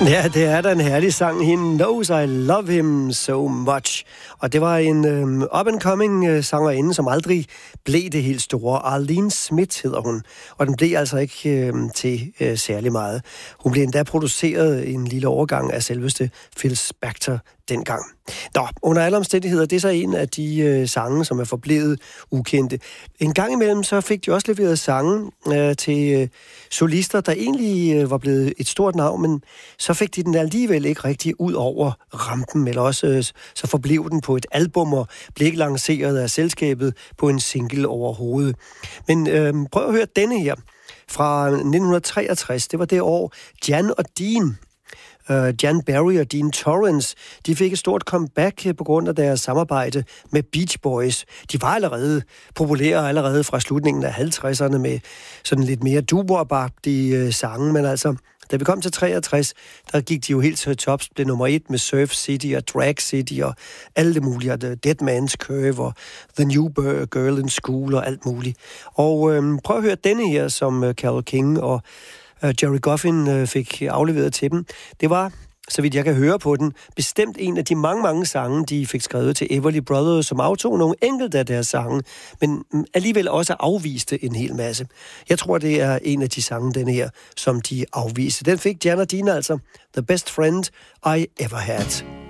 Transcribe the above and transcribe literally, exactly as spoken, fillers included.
Ja, det er da en herlig sang. He knows I love him so much. Og det var en øh, up-and-coming øh, sangerinde, som aldrig blev det helt store. Arlene Smith hedder hun. Og den blev altså ikke øh, til øh, særlig meget. Hun blev endda produceret i en lille overgang af selveste Phil Spector dengang. Nå, under alle omstændigheder, det er så en af de øh, sange, som er forblevet ukendte. En gang imellem, så fik de også leveret sange øh, til øh, solister, der egentlig øh, var blevet et stort navn, men så fik de den alligevel ikke rigtig ud over rampen, eller også øh, så forblev den på et album og blev ikke lanceret af selskabet på en single overhovedet. Men øh, prøv at høre denne her fra nitten treogtres. Det var det år, Jan og Dean, Uh, Jan Barry og Dean Torrance, de fik et stort comeback på grund af deres samarbejde med Beach Boys. De var allerede populære allerede fra slutningen af halvtredserne med sådan lidt mere doo-wop-agtige uh, sange, men altså, da vi kom til treogtres, der gik de jo helt til tops, blev nummer et med Surf City og Drag City og alle det mulige, The Dead Man's Curve og The New Girl in School og alt muligt. Og uh, prøv at høre denne her, som uh, Carole King og Uh, Jerry Goffin uh, fik afleveret til dem. Det var, så vidt jeg kan høre på den, bestemt en af de mange, mange sange, de fik skrevet til Everly Brothers, som aftog nogle enkelte af deres sange, men alligevel også afviste en hel masse. Jeg tror, det er en af de sange, denne her, som de afviste. Den fik Jan og Dean altså, The Best Friend I Ever Had.